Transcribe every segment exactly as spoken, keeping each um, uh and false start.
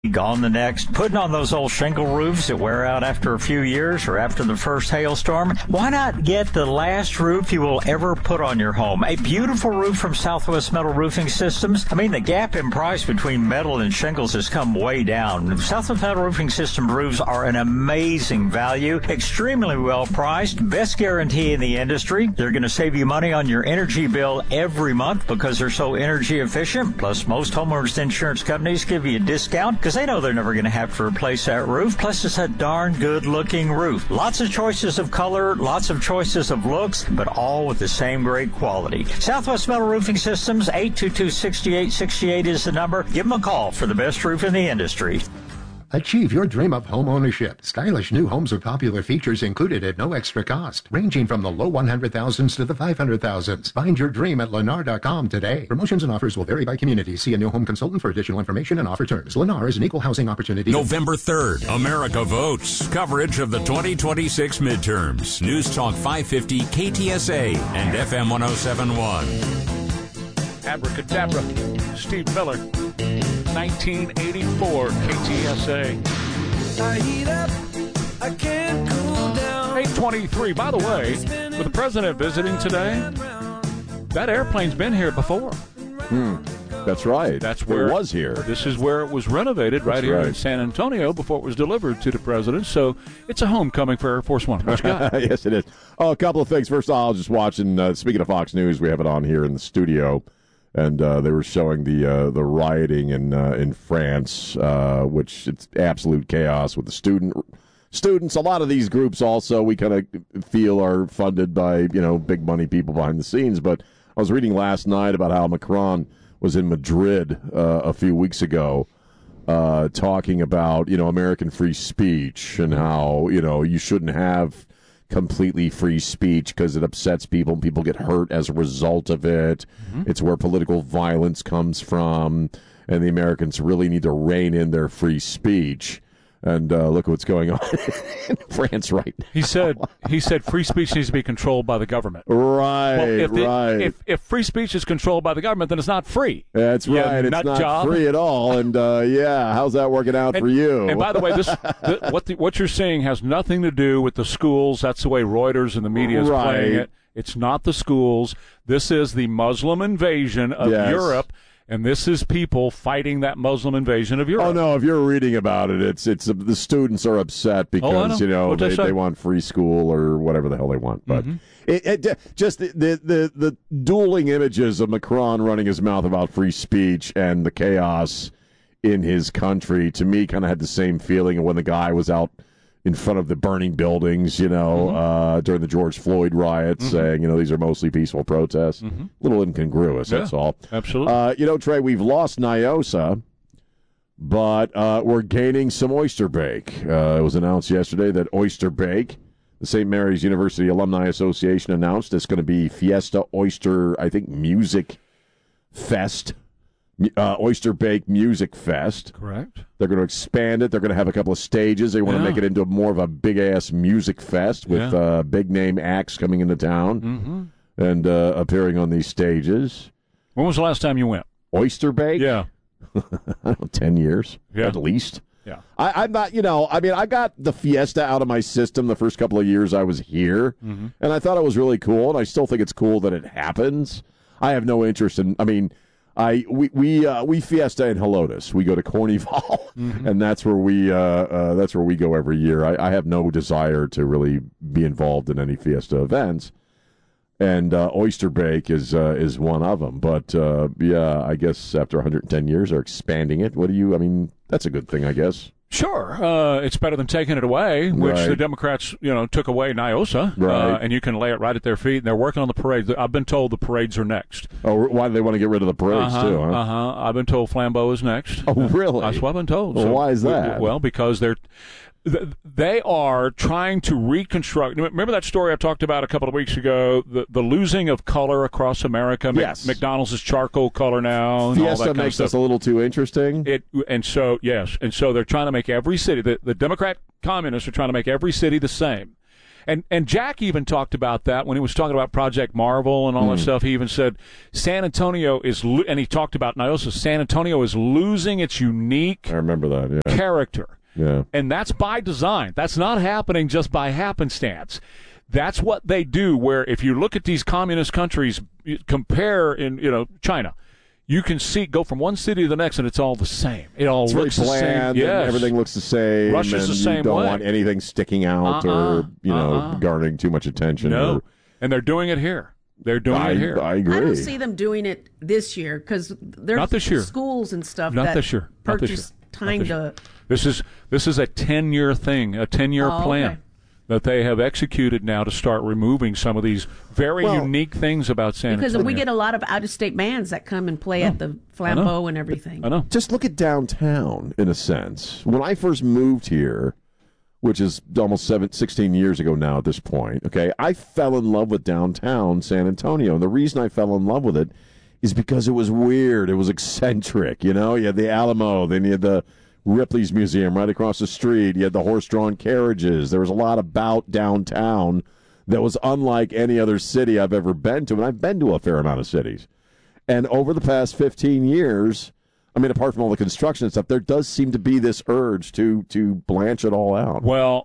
Gone the next. Putting on those old shingle roofs that wear out after a few years or after the first hailstorm? Why not get the last roof you will ever put on your home? A beautiful roof from Southwest Metal Roofing Systems. I mean, the gap in price between metal and shingles has come way down. Southwest Metal Roofing System roofs are an amazing value, extremely well priced, best guarantee in the industry. They're going to save you money on your energy bill every month because they're so energy efficient. Plus, most homeowners insurance companies give you a discount because they know they're never going to have to replace that roof. Plus, it's a darn good-looking roof. Lots of choices of color, lots of choices of looks, but all with the same great quality. Southwest Metal Roofing Systems, eight two two, six eight six eight is the number. Give them a call for the best roof in the industry. Achieve your dream of home ownership. Stylish new homes with popular features included at no extra cost, ranging from the low one hundred thousands to the five hundred thousands. Find your dream at Lennar dot com today. Promotions and offers will vary by community. See a new home consultant for additional information and offer terms. Lennar is an equal housing opportunity. November third, America votes. Coverage of the twenty twenty-six midterms. News Talk five fifty K T S A and F M one oh seven point one. Abracadabra. Steve Miller. nineteen eighty-four K T S A. I heat up, I can't cool down. eight twenty-three. By the way, with the president visiting today, that airplane's been here before. Hmm. That's right. That's where it was here. This is where it was renovated, right That's here right. in San Antonio before it was delivered to the president. So it's a homecoming for Air Force One. What you got? Yes, it is. Oh, a couple of things. First of all, I was just watching, uh, speaking of Fox News, we have it on here in the studio. And uh, they were showing the uh, the rioting in uh, in France, uh, which it's absolute chaos with the student students. A lot of these groups also we kind of feel are funded by you know big money people behind the scenes. But I was reading last night about how Macron was in Madrid uh, a few weeks ago, uh, talking about you know American free speech and how you know you shouldn't have completely free speech because it upsets people and people get hurt as a result of it. Mm-hmm. It's where political violence comes from, and the Americans really need to rein in their free speech. And uh, look what's going on in France right now. He said he said free speech needs to be controlled by the government. Right, well, if the, right. If, if free speech is controlled by the government, then it's not free. That's Yeah, right. It's nut not job. free at all. And, uh, yeah, how's that working out And, for you? and by the way, this the, what the, what you're saying has nothing to do with the schools. That's the way Reuters and the media is Right. playing it. It's not the schools. This is the Muslim invasion of Yes. Europe. And this is people fighting that Muslim invasion of Europe. Oh no! If you're reading about it, it's it's uh, the students are upset because Oh, I know. you know What'd they they, say? they want free school or whatever the hell they want. But Mm-hmm. it, it just the, the the the dueling images of Macron running his mouth about free speech and the chaos in his country to me kind of had the same feeling of when the guy was out in front of the burning buildings, you know, Mm-hmm. uh, during the George Floyd riots, Mm-hmm. saying, you know, these are mostly peaceful protests. Mhm. A little incongruous, Yeah, that's all. absolutely. Uh, you know, Trey, we've lost Nyosa, but uh, we're gaining some Oyster Bake. Uh, it was announced yesterday that Oyster Bake, the Saint Mary's University Alumni Association announced it's going to be Fiesta Oyster, I think, Music Fest. Uh, Oyster Bake Music Fest. Correct. They're going to expand it. They're going to have a couple of stages. They want Yeah. to make it into more of a big-ass music fest with Yeah. uh, big-name acts coming into town Mm-hmm. and uh, appearing on these stages. When was the last time you went? Oyster Bake? Yeah. I don't know, ten years Yeah. at least. Yeah. I, I'm not, you know, I mean, I got the Fiesta out of my system the first couple of years I was here, Mm-hmm. and I thought it was really cool, and I still think it's cool that it happens. I have no interest in, I mean, I we we uh, we Fiesta in Helotes. We go to Cornyval, Mm-hmm. and that's where we uh, uh, that's where we go every year. I, I have no desire to really be involved in any Fiesta events, and uh, Oyster Bake is uh, is one of them. But uh, yeah, I guess after one hundred ten years, they're expanding it. What do you? I mean, that's a good thing, I guess. Sure, uh, it's better than taking it away, which Right. the Democrats, you know, took away Nyosa, Right. uh, and you can lay it right at their feet. And they're working on the parades. I've been told the parades are next. Oh, why do they want to get rid of the parades uh-huh, too? Huh? Uh-huh. I've been told Flambeau is next. Oh, really? That's what I've been told. Well, why is that? Well, because they're th- they are trying to reconstruct. Remember that story I talked about a couple of weeks ago? The the losing of color across America. Mac- Yes. McDonald's is charcoal color now. And all that Fiesta kind of makes stuff. us a little too interesting. It and so yes, and so they're trying to make every city. The, the Democrat communists are trying to make every city the same, And and Jack even talked about that when he was talking about Project Marvel and all Mm. that stuff. He even said San Antonio is, lo- and he talked about Niosa, San Antonio is losing its unique I remember that, yeah. character. Yeah. And that's by design. That's not happening just by happenstance. That's what they do, where if you look at these communist countries, you compare in, you know, China, you can see, go from one city to the next, and it's all the same. It all It's looks very the same. bland. Yes. And everything looks the same. Russia's and the same you don't way. want anything sticking out Uh-uh. or, you know, Uh-uh. garnering too much attention. No. Or, And they're doing it here. They're doing I, it here. I agree. I don't see them doing it this year because there's Not this year. schools and stuff Not that this year. Not this purchase year. time Not this to. year. This is this is a ten-year thing, a ten-year Oh, plan okay. that they have executed now to start removing some of these very Well, unique things about San Because Antonio. we get a lot of out-of-state bands that come and play at the Flambeau and everything. I know. Just look at downtown, in a sense. When I first moved here, which is almost seven, sixteen years ago now at this point, okay, I fell in love with downtown San Antonio. And the reason I fell in love with it is because it was weird. It was eccentric, you know? You had the Alamo, then you had the Ripley's Museum right across the street. You had the horse-drawn carriages. There was a lot about downtown that was unlike any other city I've ever been to. And I've been to a fair amount of cities. And over the past fifteen years, I mean, apart from all the construction and stuff, there does seem to be this urge to to blanch it all out. Well,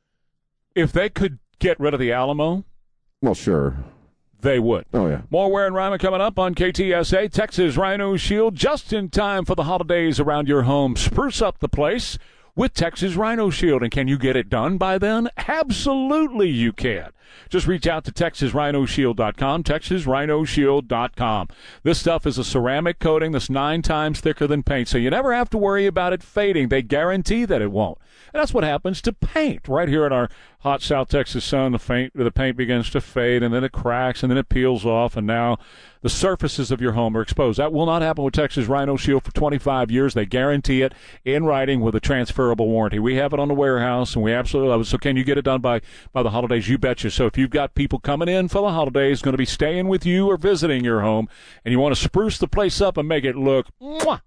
if they could get rid of the Alamo, Well, sure. they would. Oh, yeah. More Ware and Ryman coming up on K T S A, Texas Rhino Shield, just in time for the holidays around your home. Spruce up the place with Texas Rhino Shield. And can you get it done by then? Absolutely you can. Just reach out to Texas Rhino Shield dot com, Texas Rhino Shield dot com. This stuff is a ceramic coating that's nine times thicker than paint, so you never have to worry about it fading. They guarantee that it won't. And that's what happens to paint. Right here in our hot South Texas sun, the paint, the paint begins to fade, and then it cracks, and then it peels off, and now the surfaces of your home are exposed. That will not happen with Texas Rhino Shield for twenty-five years. They guarantee it in writing with a transferable warranty. We have it on the warehouse, and we absolutely love it. So can you get it done by, by the holidays? You betcha. So if you've got people coming in for the holidays, going to be staying with you or visiting your home, and you want to spruce the place up and make it look mwah,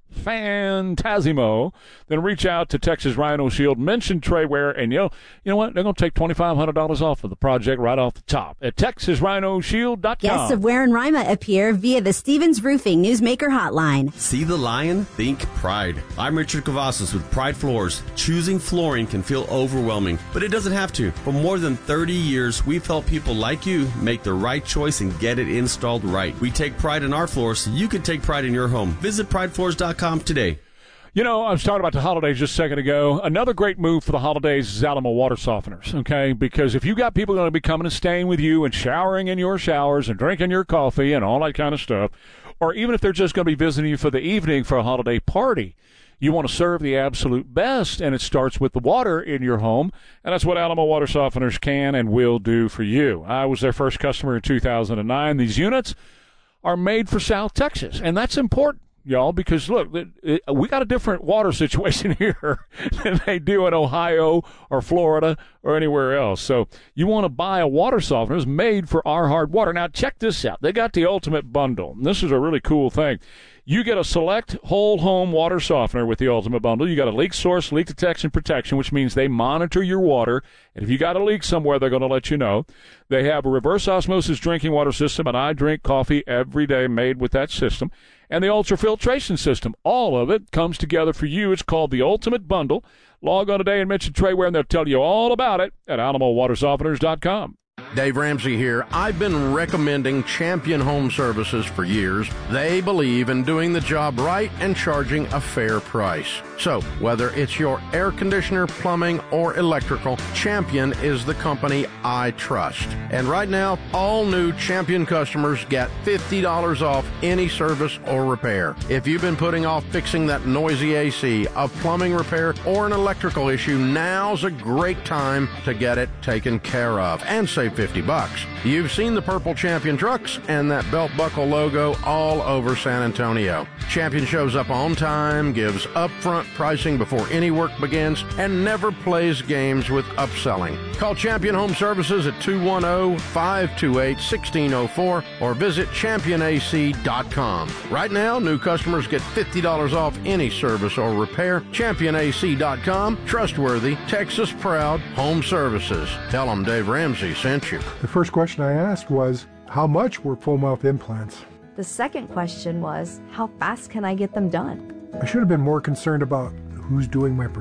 fantasimo, then reach out to Texas Rhino Shield, mention Trey Ware, and you know, you know what? They're going to take twenty-five hundred dollars off of the project right off the top at Texas Rhino Shield dot com. Guests of Ware and Rima appear via the Stevens Roofing Newsmaker Hotline. See the lion? Think Pride. I'm Richard Cavazos with Pride Floors. Choosing flooring can feel overwhelming, but it doesn't have to. For more than thirty years, we've helped people like you make the right choice and get it installed right. We take pride in our floors so you can take pride in your home. Visit pride floors dot com today. You know, I was talking about the holidays just a second ago. Another great move for the holidays is Alamo water softeners, okay? Because if you got people going to be coming and staying with you and showering in your showers and drinking your coffee and all that kind of stuff, or even if they're just going to be visiting you for the evening for a holiday party, you want to serve the absolute best, and it starts with the water in your home, and that's what Alamo water softeners can and will do for you. I was their first customer in two thousand nine. These units are made for South Texas, and that's important, y'all, because look, it, it, we got a different water situation here than they do in Ohio or Florida or anywhere else. So you want to buy a water softener that's made for our hard water. Now check this out. They got the ultimate bundle. And this is a really cool thing. You get a select whole home water softener with the ultimate bundle. You got a leak source, leak detection protection, which means they monitor your water. And if you got a leak somewhere, they're going to let you know. They have a reverse osmosis drinking water system, and I drink coffee every day made with that system. And the ultrafiltration system. All of it comes together for you. It's called the Ultimate Bundle. Log on today and mention Trey Ware, and they'll tell you all about it at alamo water softeners dot com. Dave Ramsey here. I've been recommending Champion Home Services for years. They believe in doing the job right and charging a fair price. So, whether it's your air conditioner, plumbing, or electrical, Champion is the company I trust. And right now, all new Champion customers get fifty dollars off any service or repair. If you've been putting off fixing that noisy A C, a plumbing repair, or an electrical issue, now's a great time to get it taken care of and save fifty bucks. You've seen the purple Champion trucks and that belt buckle logo all over San Antonio. Champion shows up on time, gives upfront pricing before any work begins, and never plays games with upselling. Call Champion Home Services at two one zero, five two eight, one six zero four or visit champion a c dot com. Right now, new customers get fifty dollars off any service or repair. champion a c dot com. Trustworthy, Texas proud home services. Tell them Dave Ramsey sent you. The first question I asked was, how much were full mouth implants? The second question was, how fast can I get them done? I should have been more concerned about who's doing my